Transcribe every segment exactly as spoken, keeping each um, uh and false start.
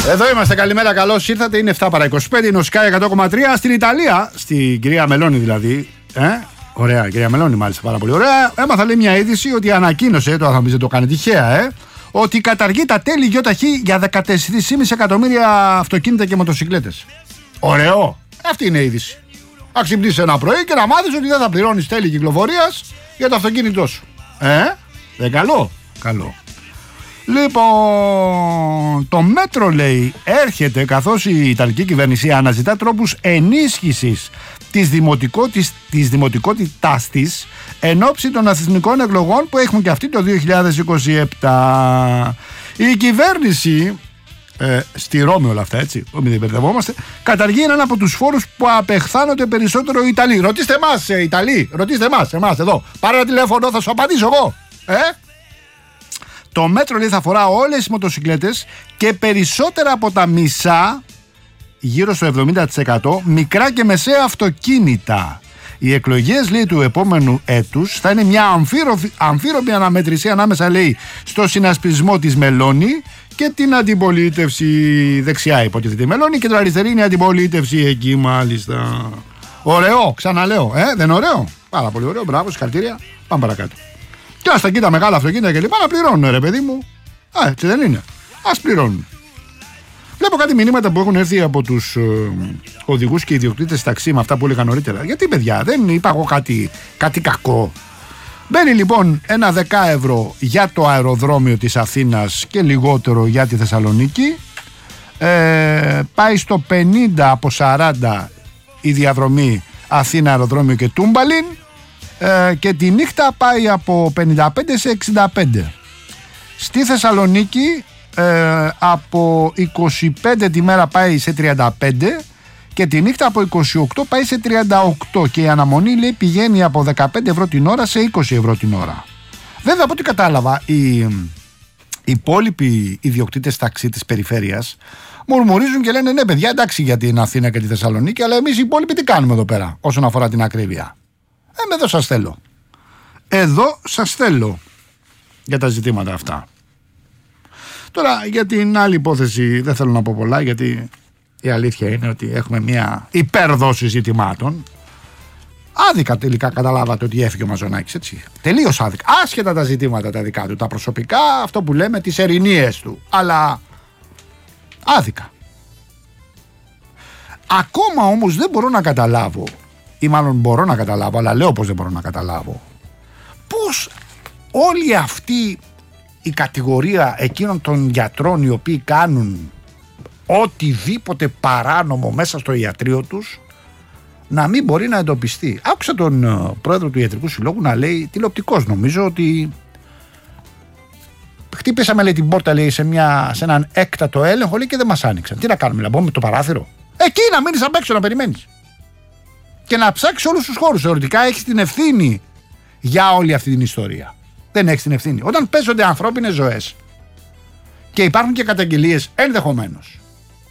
Εδώ είμαστε, καλημέρα, καλώς ήρθατε. Είναι εφτά παρά είκοσι πέντε, είναι ο Sky εκατό κόμμα τρία στην Ιταλία. Στην κυρία Μελώνη δηλαδή. Ε? Ωραία, κυρία Μελώνη, μάλιστα, πάρα πολύ ωραία. Έμαθα λέει μια είδηση ότι ανακοίνωσε, τώρα θα μου πείτε το κάνει τυχαία, ε, ότι καταργεί τα τέλη ΙΟΤΑΧΗ για δεκατέσσερα κόμμα πέντε εκατομμύρια αυτοκίνητα και μοτοσυκλέτες. Ωραίο. Αυτή είναι η είδηση. Να ξυπνήσεις ένα πρωί και να μάθεις ότι δεν θα πληρώνεις τέλη κυκλοφορίας για το αυτοκίνητό σου. Ε, δεν καλό. Καλό. Λοιπόν, το μέτρο λέει έρχεται καθώς η Ιταλική κυβέρνηση αναζητά τρόπους ενίσχυσης της, δημοτικότης, της δημοτικότητάς της εν ώψη των αθηνικών εκλογών που έχουν και αυτοί το δύο χιλιάδες είκοσι επτά. Η κυβέρνηση, ε, στη Ρώμη όλα αυτά, έτσι, μην δεν μπερδευόμαστε, καταργεί έναν από τους φόρους που απεχθάνονται περισσότερο οι Ιταλοί. Ρωτήστε εμάς, ε, Ιταλοί, ρωτήστε εμάς, εμάς εδώ. Πάρε ένα τηλέφωνο, θα σου απαντήσω εγώ. Ε? Το μέτρο λέει θα αφορά όλες τις μοτοσυκλέτες και περισσότερα από τα μισά, γύρω στο εβδομήντα τοις εκατό, μικρά και μεσαία αυτοκίνητα. Οι εκλογές λέει του επόμενου έτους θα είναι μια αμφίροπη αναμέτρηση ανάμεσα λέει στο συνασπισμό της Μελώνη και την αντιπολίτευση δεξιά, υποτίθεται η Μελώνη, και την αριστερή είναι η αντιπολίτευση εκεί μάλιστα. Ωραίο, ξαναλέω, ε, δεν είναι ωραίο? Πάρα πολύ ωραίο, μπράβο, συγχαρητήρια. Πάμε παρακάτω. Και ας τα κοίτα μεγάλα αυτοκίνητα και λοιπά να πληρώνουν, ρε παιδί μου. Α, έτσι δεν είναι? Ας πληρώνουν. Βλέπω κάτι μηνύματα που έχουν έρθει από τους ε, οδηγούς και ιδιοκτήτες ταξί με αυτά που έλεγα νωρίτερα. Γιατί, παιδιά, δεν είπα εγώ κάτι, κάτι κακό? Μπαίνει λοιπόν ένα δέκα ευρώ για το αεροδρόμιο της Αθήνας και λιγότερο για τη Θεσσαλονίκη. Ε, πάει στο πενήντα από σαράντα η διαδρομή Αθήνα αεροδρόμιο και Τούμπαλιν. Ε, και τη νύχτα πάει από πενήντα πέντε σε εξήντα πέντε. Στη Θεσσαλονίκη ε, από είκοσι πέντε τη μέρα πάει σε τριάντα πέντε και τη νύχτα από είκοσι οκτώ πάει σε τριάντα οκτώ και η αναμονή λέει πηγαίνει από δεκαπέντε ευρώ την ώρα σε είκοσι ευρώ την ώρα. Βέβαια από ό,τι κατάλαβα οι, οι υπόλοιποι ιδιοκτήτες ταξί της περιφέρειας μουρμουρίζουν και λένε ναι παιδιά, εντάξει για την Αθήνα και τη Θεσσαλονίκη, αλλά εμείς οι υπόλοιποι τι κάνουμε εδώ πέρα όσον αφορά την ακρίβεια? Ε, εδώ σας θέλω. Εδώ σας θέλω για τα ζητήματα αυτά. Τώρα για την άλλη υπόθεση δεν θέλω να πω πολλά, γιατί η αλήθεια είναι ότι έχουμε μια υπερδόση ζητημάτων. Άδικα τελικά καταλάβατε ότι έφυγε ο Μαζονάκης, έτσι. Τελείως άδικα. Άσχετα τα ζητήματα τα δικά του, τα προσωπικά, αυτό που λέμε τις ερηνίες του. Αλλά άδικα. Ακόμα όμως δεν μπορώ να καταλάβω, ή μάλλον μπορώ να καταλάβω, αλλά λέω πως δεν μπορώ να καταλάβω, πως όλη αυτή η κατηγορία εκείνων των γιατρών οι οποίοι κάνουν οτιδήποτε παράνομο μέσα στο ιατρείο τους να μην μπορεί να εντοπιστεί. Άκουσα τον uh, πρόεδρο του Ιατρικού Συλλόγου να λέει, τηλεοπτικός νομίζω, ότι χτύπησαμε λέει την πόρτα λέει, σε, μια, σε έναν έκτατο έλεγχο λέει, και δεν μας άνοιξαν. Τι να κάνουμε, να μπούμε το παράθυρο? Εκεί να μείνεις απ' έξω να περιμένεις και να ψάξεις όλους τους χώρους. Θεωρητικά έχεις την ευθύνη για όλη αυτή την ιστορία. Δεν έχεις την ευθύνη όταν παίζονται ανθρώπινες ζωές και υπάρχουν και καταγγελίες ενδεχομένως.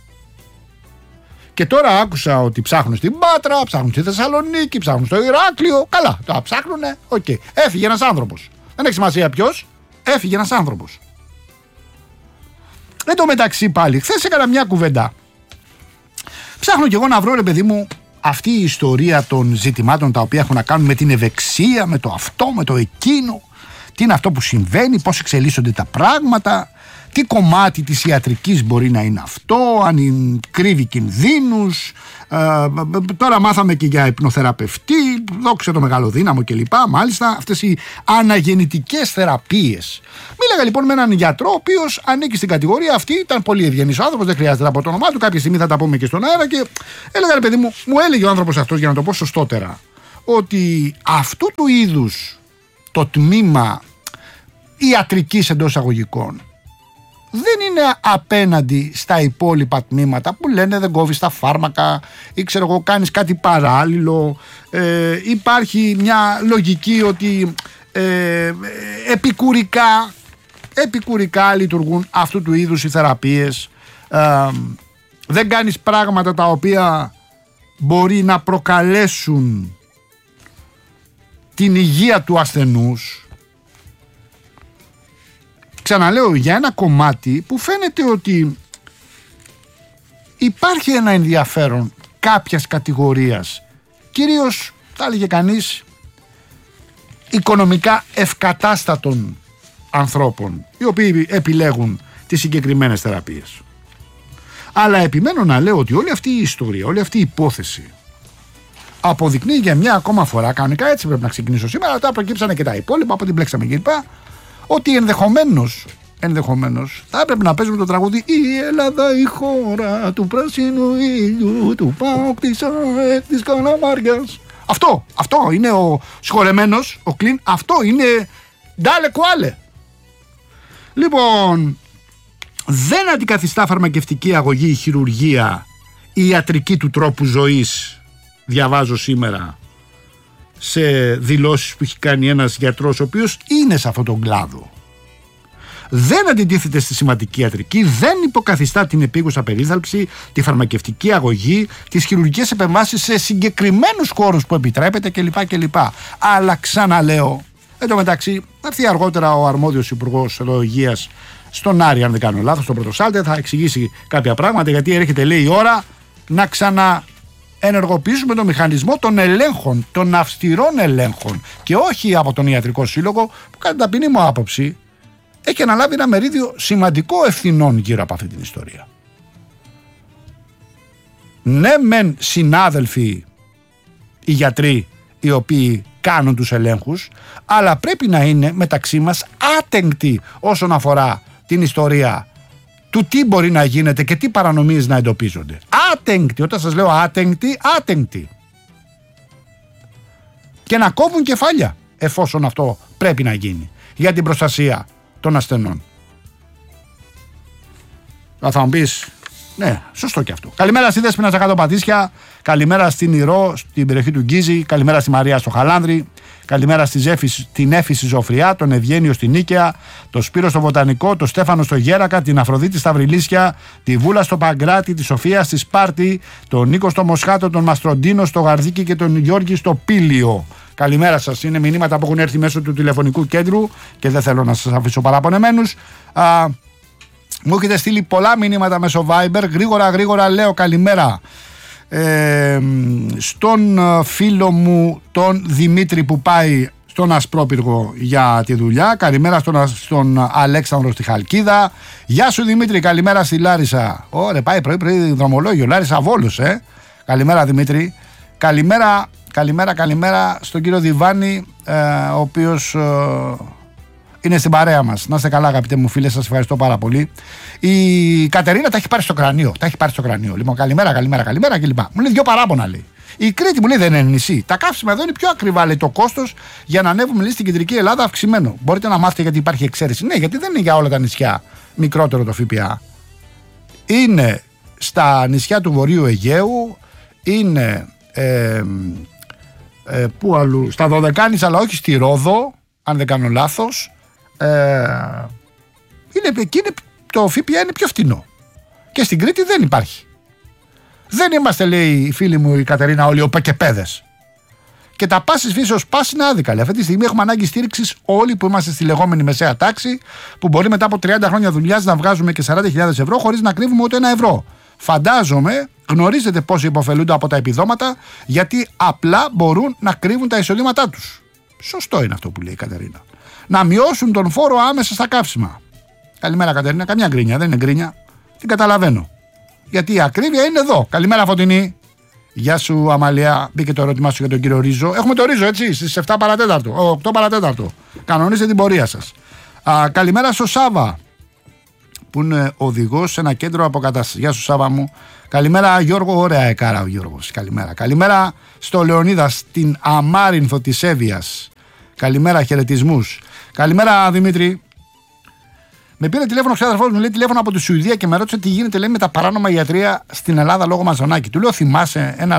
Και τώρα άκουσα ότι ψάχνουν στην Πάτρα, ψάχνουν στη Θεσσαλονίκη, ψάχνουν στο Ηράκλειο. Καλά, τα ψάχνουνε. Οκ. Okay. Έφυγε ένας άνθρωπος. Δεν έχει σημασία ποιος. Έφυγε ένας άνθρωπος. Εν τω μεταξύ πάλι, χθες έκανα μια κουβέντα. Ψάχνω κι εγώ να βρω, ρε παιδί μου, αυτή η ιστορία των ζητημάτων τα οποία έχουν να κάνουν με την ευεξία, με το αυτό, με το εκείνο. Τι είναι αυτό που συμβαίνει, πώς εξελίσσονται τα πράγματα, τι κομμάτι της ιατρικής μπορεί να είναι αυτό, αν κρύβει κινδύνους. Ε, τώρα μάθαμε και για υπνοθεραπευτή, δόξα το μεγάλο δύναμο κλπ. Μάλιστα αυτές οι αναγεννητικές θεραπείες. Μίλαγα λοιπόν με έναν γιατρό, ο οποίος ανήκει στην κατηγορία αυτή, ήταν πολύ ευγενής άνθρωπος, δεν χρειάζεται να πω το όνομά του, κάποια στιγμή θα τα πούμε και στον αέρα. Και έλεγα, ρε παιδί μου, μου έλεγε ο άνθρωπος αυτός, για να το πω σωστότερα, ότι αυτού του είδους το τμήμα ιατρικής εντός αγωγικών δεν είναι απέναντι στα υπόλοιπα τμήματα που λένε δεν κόβεις τα φάρμακα ή ξέρω εγώ κάνεις κάτι παράλληλο. Ε, υπάρχει μια λογική ότι ε, επικουρικά, επικουρικά λειτουργούν αυτού του είδους οι θεραπείες. Ε, δεν κάνεις πράγματα τα οποία μπορεί να προκαλέσουν την υγεία του ασθενούς. Ξαναλέω, για ένα κομμάτι που φαίνεται ότι υπάρχει ένα ενδιαφέρον κάποιας κατηγορίας, κυρίως θα έλεγε κανείς οικονομικά ευκατάστατων ανθρώπων, οι οποίοι επιλέγουν τις συγκεκριμένες θεραπείες. Αλλά επιμένω να λέω ότι όλη αυτή η ιστορία, όλη αυτή η υπόθεση αποδεικνύει για μια ακόμα φορά, κανονικά έτσι πρέπει να ξεκινήσω σήμερα, αλλά τώρα προκύψανε και τα υπόλοιπα, από την μπλέξαμε κλπ. Ότι ενδεχομένως, ενδεχομένως θα έπρεπε να παίζουμε το τραγούδι «Η Ελλάδα η χώρα του πράσινου ήλιου, του ΠΑΟΚ, της ΑΕΚ, της Καλαμάριας». Αυτό, αυτό είναι ο σχολεμένος, ο Κλίν, αυτό είναι ντάλε κουάλε. Λοιπόν, δεν αντικαθιστά φαρμακευτική αγωγή η χειρουργία, η ιατρική του τρόπου ζωής, διαβάζω σήμερα σε δηλώσεις που έχει κάνει ένας γιατρός ο οποίος είναι σε αυτόν τον κλάδο. Δεν αντιτίθεται στη σημαντική ιατρική, δεν υποκαθιστά την επίγουσα περίθαλψη, τη φαρμακευτική αγωγή, τις χειρουργικές επεμβάσεις σε συγκεκριμένους χώρους που επιτρέπεται κλπ. κλπ. Αλλά ξαναλέω, εν τω μεταξύ θα έρθει αργότερα ο αρμόδιος υπουργός υγείας στον Άρη, αν δεν κάνω λάθος, στον Πρωτοσάλτε, θα εξηγήσει κάποια πράγματα, γιατί έρχεται, λέει, η ώρα να ξαναενεργοποιήσουμε τον μηχανισμό των ελέγχων, των αυστηρών ελέγχων, και όχι από τον Ιατρικό Σύλλογο, που κατά την ταπεινή μου άποψη έχει αναλάβει ένα μερίδιο σημαντικό ευθυνών γύρω από αυτή την ιστορία. Ναι μεν συνάδελφοι οι γιατροί οι οποίοι κάνουν τους ελέγχους, αλλά πρέπει να είναι μεταξύ μας άτεγκτοι όσον αφορά την ιστορία του τι μπορεί να γίνεται και τι παρανομίες να εντοπίζονται. Άτεγκτοι, όταν σας λέω άτεγκτοι, άτεγκτοι. Και να κόβουν κεφάλια εφόσον αυτό πρέπει να γίνει για την προστασία των ασθενών. Θα μου πεις, ναι, σωστό και αυτό. Καλημέρα στη Δέσποινα Τζακάτο Πατήσια, καλημέρα στην Ηρώ, στην περιοχή του Γκίζη, καλημέρα στη Μαρία στο Χαλάνδρη, καλημέρα στη Ζέφη, την Έφη στη Ζωφριά, τον Ευγένιο στην Νίκαια, τον Σπύρο στο Βοτανικό, τον Στέφανο στο Γέρακα, την Αφροδίτη στα Βρυλίσια, τη Βούλα στο Παγκράτη, τη Σοφία στη Σπάρτη, τον Νίκο στο Μοσχάτο, τον Μαστροντίνο στο Γαρδίκι και τον Γιώργη στο Πήλιο. Καλημέρα σας. Είναι μηνύματα που έχουν έρθει μέσω του τηλεφωνικού κέντρου και δεν θέλω να σας αφήσω παραπονεμένους. Α, μου έχετε στείλει πολλά μηνύματα μέσω Viber. Γρήγορα γρήγορα λέω καλημέρα ε, στον φίλο μου τον Δημήτρη που πάει στον Ασπρόπυργο για τη δουλειά. Καλημέρα στον, στον Αλέξανδρο στη Χαλκίδα. Γεια σου Δημήτρη, καλημέρα στη Λάρισα. Ωραία, πάει πρωί πρωί δρομολόγιο, Λάρισα Βόλος, ε. Καλημέρα Δημήτρη. Καλημέρα, καλημέρα, καλημέρα στον κύριο Διβάνη, ε, ο οποίος ε, είναι στην παρέα μας. Να είστε καλά αγαπητέ μου φίλε, σας ευχαριστώ πάρα πολύ. Η Κατερίνα τα έχει πάρει στο κρανίο. Τα έχει πάρει στο κρανίο. Λοιπόν, καλημέρα, καλημέρα, καλημέρα κλπ. Μου λέει δύο παράπονα, λέει. Η Κρήτη μου λέει δεν είναι νησί. Τα καύσιμα εδώ είναι πιο ακριβά, λέει, το κόστος για να ανέβουμε, λέει, στην κεντρική Ελλάδα αυξημένο. Μπορείτε να μάθετε γιατί υπάρχει εξαίρεση. Ναι, γιατί δεν είναι για όλα τα νησιά μικρότερο το ΦΠΑ. Είναι στα νησιά του Βορείου Αιγαίου, είναι ε, ε, πού αλλού, στα Δωδεκάνησα, αλλά όχι στη Ρόδο, αν δεν κάνω λάθος. Ε, είναι, εκεί είναι, το ΦΠΑ είναι πιο φτηνό. Και στην Κρήτη δεν υπάρχει. Δεν είμαστε, λέει η φίλη μου η Κατερίνα, όλοι οπεκεπέδες. Και τα πάσης φύσεως πάση είναι άδικα. Λέει. Αυτή τη στιγμή έχουμε ανάγκη στήριξης όλοι που είμαστε στη λεγόμενη μεσαία τάξη, που μπορεί μετά από τριάντα χρόνια δουλειάς να βγάζουμε και σαράντα χιλιάδες ευρώ χωρίς να κρύβουμε ούτε ένα ευρώ. Φαντάζομαι, γνωρίζετε πόσοι υποφελούνται από τα επιδόματα, γιατί απλά μπορούν να κρύβουν τα εισοδήματά τους. Σωστό είναι αυτό που λέει η Κατερίνα. Να μειώσουν τον φόρο άμεσα στα καύσιμα. Καλημέρα Κατερίνα, καμιά γκρίνια, δεν είναι γκρίνια. Την καταλαβαίνω. Γιατί η ακρίβεια είναι εδώ. Καλημέρα Φωτεινή. Γεια σου Αμαλία. Μπήκε το ερώτημά σου για τον κύριο Ρίζο. Έχουμε το Ρίζο, έτσι, στις επτά παρατέταρτο. οκτώ παρατέταρτο. Κανονίστε την πορεία σας. Α, καλημέρα στο Σάβα, που είναι οδηγός σε ένα κέντρο αποκατάστασης. Γεια σου Σάβα μου. Καλημέρα Γιώργο. Ωραία εκάρα ο Γιώργος. Καλημέρα. Καλημέρα στο Λεωνίδα, στην Αμάρινθο της Εύβοιας. Καλημέρα, χαιρετισμούς. Καλημέρα Δημήτρη. Με πήρε τηλέφωνο ο ξάδερφός μου, λέει τηλέφωνο από τη Σουηδία και με ρώτησε τι γίνεται, λέει, με τα παράνομα ιατρία στην Ελλάδα λόγω Μαζονάκη. Του λέω θυμάσαι ένα